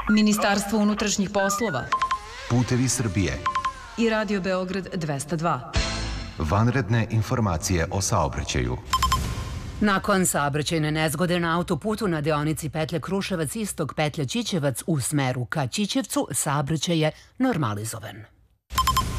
Ministarstvo unutrašnjih poslova Putevi Srbije i Radio Beograd 202. Vanredne informacije o saobraćaju. Nakon saobraćajne nezgode na autoputu na deonici petlje Kruševac istok petlja Ćićevac u smeru ka Ćićevcu, saobraćaj je normalizovan.